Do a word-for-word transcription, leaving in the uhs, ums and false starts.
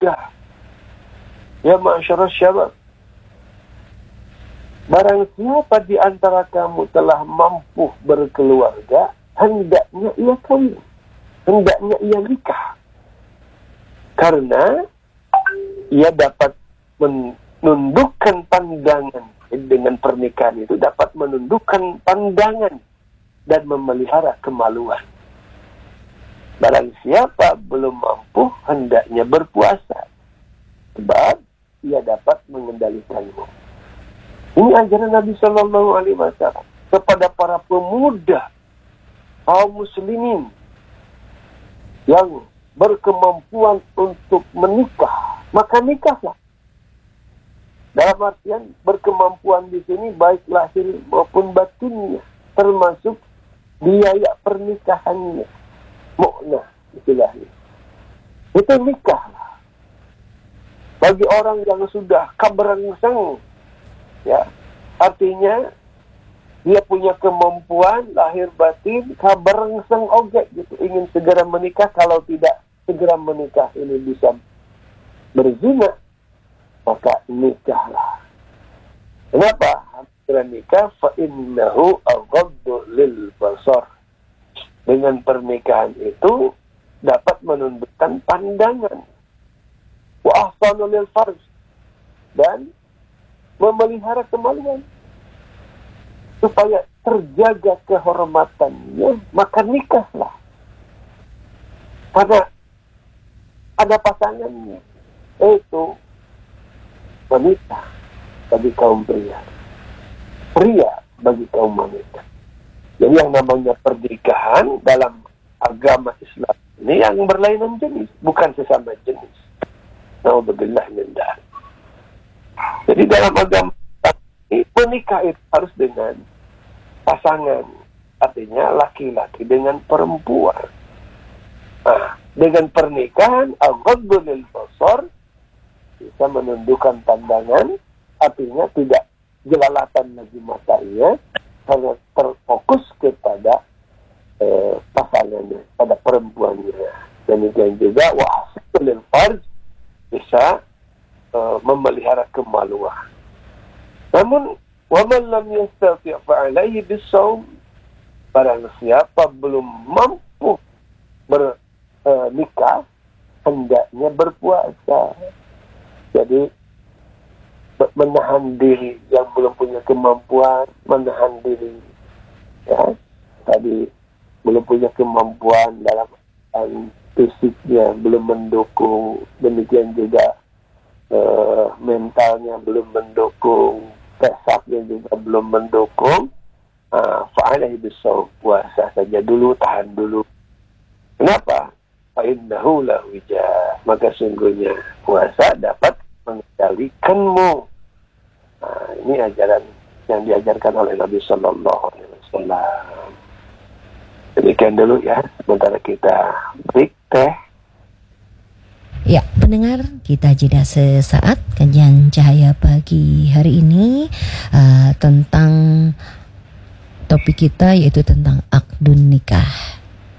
muda. Ya ma'asyiral syabab, barang siapa di antara kamu telah mampu berkeluarga, hendaknya ia kawin, hendaknya ia nikah. Karena ia dapat menundukkan pandangan, dengan pernikahan itu dapat menundukkan pandangan dan memelihara kemaluan. Barang siapa belum mampu, hendaknya berpuasa, sebab ia dapat mengendalikanmu. Ini ajaran Nabi Shallallahu Alaihi Wasallam kepada para pemuda kaum muslimin yang berkemampuan untuk menikah, maka nikahlah. Dalam artian berkemampuan di sini baik lahir maupun batinnya, termasuk biaya pernikahannya, mu'nah istilahnya. Itu nikahlah. Bagi orang yang sudah kabrengseng, ya, artinya dia punya kemampuan lahir batin, kabrengseng oge gitu, ingin segera menikah, kalau tidak segera menikah ini bisa berzina, maka nikahlah. Kenapa? Dengan nikah, fa innahu aghaddu lil basar. Dengan pernikahan itu dapat menundukkan pandangan. Wa ahsanu lil farj, dan memelihara kemaluan. Supaya terjaga kehormatannya, maka nikahlah. Karena ada pasangannya, yaitu wanita bagi kaum pria, pria bagi kaum wanita. Jadi yang namanya pernikahan dalam agama Islam ini yang berlainan jenis, bukan sesama jenis. Naudzubillah min dzalik. Jadi dalam agama ini menikah itu harus dengan pasangan, artinya laki-laki dengan perempuan. Nah, dengan pernikahan aghaddu lil basar, bisa menundukkan pandangan, artinya tidak jelalatan lagi matanya, hanya terfokus kepada eh, pasangannya, pada perempuannya. Demikian juga wahsulil farj, bisa eh, memelihara kemaluan. Namun waman lam yastati' fa'alaihi bis-shaum, barang siapa belum mampu bernikah, hendaknya berpuasa. Jadi menahan diri yang belum punya kemampuan, menahan diri, ya, tadi belum punya kemampuan dalam fisiknya, belum mendukung, demikian juga uh, mentalnya belum mendukung, pesaknya juga belum mendukung, uh, fa'alaihi bis-shaum, puasa saja dulu, tahan dulu. Kenapa? Fa'innahu la wija, maka sungguhnya puasa dapat mengendalikanmu. Nah, ini ajaran yang diajarkan oleh Nabi Sallallahu Alaihi Wasallam. Demikian dulu ya, sementara kita break teh. Ya, pendengar, kita jeda sesaat. Kajian Cahaya pagi hari ini uh, tentang topik kita, yaitu tentang akdun nikah.